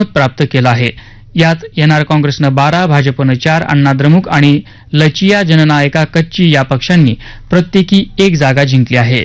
प्राप्त केलं आहे। यात एनआर काँग्रेसनं 12, भाजपनं 4, अण्णा द्रमुक आणि लचिया जननायका कच्ची या पक्षांनी प्रत्येकी 1 जागा जिंकली आहे।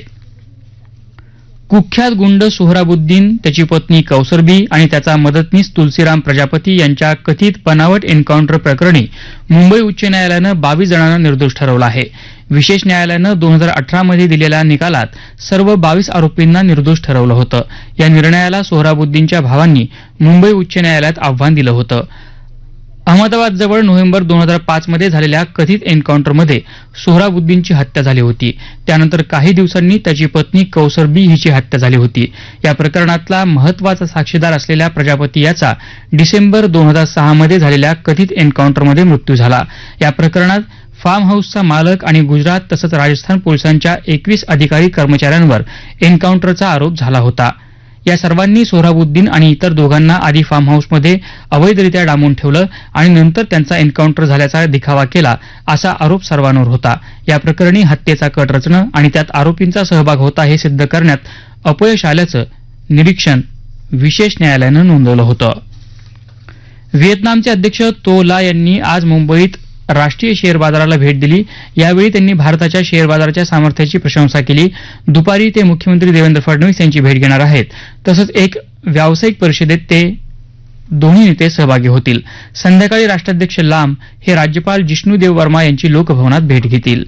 कुख्यात गुंड सोहराबुद्दीन, त्याची पत्नी कौसर बी आणि त्याचा मदतनीस तुलसीराम प्रजापती यांच्या कथित बनावट एन्काउंटर प्रकरणी मुंबई उच्च न्यायालयानं 22 जणांना निर्दोष ठरवलं आहे। विशेष न्यायालयानं 2018 मध्ये दिलेल्या निकालात सर्व 22 आरोपींना निर्दोष ठरवलं होतं। या निर्णयाला सोहराबुद्दीनच्या भावांनी मुंबई उच्च न्यायालयात आव्हान दिलं होतं। अहमदाबादजवळ नोव्हेंबर 2005 मध्ये झालेल्या कथित एन्काउंटरमध्ये सोहराबुद्दीनची हत्या झाली होती। त्यानंतर काही दिवसांनी त्याची पत्नी कौसर बी हिची हत्या झाली होती। या प्रकरणातला महत्वाचा साक्षीदार असलेल्या प्रजापती याचा डिसेंबर 2006 मध्ये झालेल्या कथित एन्काउंटरमध्ये मृत्यू झाला। या प्रकरणात फार्म हाऊसचा मालक आणि गुजरात तसंच राजस्थान पोलिसांच्या 21 अधिकारी कर्मचाऱ्यांवर एन्काउंटरचा आरोप झाला होता। या सर्वांनी सोहराबुद्दीन आणि इतर दोघांना आधी फार्म हाऊसमध्ये अवैधरित्या डांबून ठेवलं आणि नंतर त्यांचा एन्काउंटर झाल्याचा दिखावा केला, असा आरोप सर्वांवर होता। या प्रकरणी हत्येचा कट रचणं आणि त्यात आरोपींचा सहभाग होता हे सिद्ध करण्यात अपयश आल्याचं निरीक्षण विशेष न्यायालयानं नोंदवलं होतं। व्हिएतनामचे अध्यक्ष तो ला यांनी आज मुंबईत राष्ट्रीय शेअर बाजाराला भेट दिली। यावेळी त्यांनी भारताच्या शेअर बाजाराच्या सामर्थ्याची प्रशंसा केली। दुपारी ते मुख्यमंत्री देवेंद्र फडणवीस यांची भेट घेणार आहेत। तसंच एक व्यावसायिक परिषदेत ते दोन्ही नेते सहभागी होतील। संध्याकाळी राष्ट्राध्यक्ष लाम हे राज्यपाल जिष्णुदेव वर्मा यांची लोकभवनात भेट घेतील।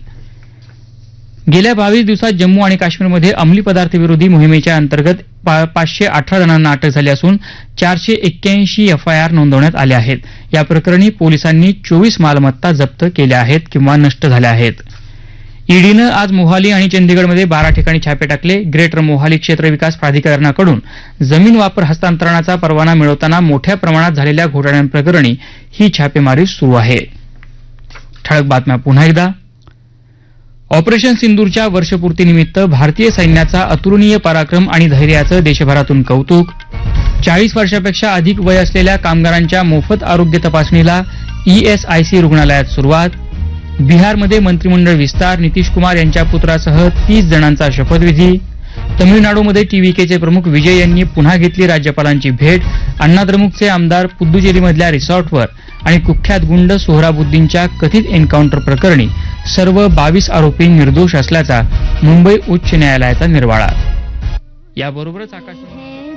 गेल्या 22 दिवसात जम्मू आणि काश्मीरमध्ये अंमली पदार्थ विरोधी मोहिमेच्या अंतर्गत 518 जणांना अटक झाली असून 481 एफआयआर नोंदवण्यात आले आहेत। या प्रकरणी पोलिसांनी 24 मालमत्ता जप्त केल्या आहेत किंवा नष्ट झाल्या आहेत। ईडीनं आज मोहाली आणि चंदीगडमध्ये 12 ठिकाणी छापे टाकले। ग्रेटर मोहाली क्षेत्र विकास प्राधिकरणाकडून जमीन वापर हस्तांतरणाचा परवाना मिळवताना मोठ्या प्रमाणात झालेल्या घोटाळ्यांप्रकरणी ही छापेमारी सुरू आहे। ठळक बातम्या पुन्हा एकदा। ऑपरेशन सिंदूरच्या वर्षपूर्तीनिमित्त भारतीय सैन्याचा अतुलनीय पराक्रम आणि धैर्याचं देशभरातून कौतुक। 40 वर्षापेक्षा अधिक वय असलेल्या कामगारांच्या मोफत आरोग्य तपासणीला ईएसआयसी रुग्णालयात सुरुवात। बिहारमध्ये मंत्रिमंडळ विस्तार, नितीश कुमार यांच्या पुत्रासह 30 जणांचा शपथविधी। तमिळनाडूमध्ये टीव्हीकेचे प्रमुख विजय यांनी पुन्हा घेतली राज्यपालांची भेट। अण्णा द्रमुकचे आमदार पुद्दुचेरीमधल्या रिसॉर्टवर आणि कुख्यात गुंड सोहराबुद्दीनच्या कथित एन्काउंटर प्रकरणी सर्व 22 आरोपी निर्दोष असल्याचा मुंबई उच्च न्यायालयाचा निर्वाळा। याबरोबरच आकाशवाणी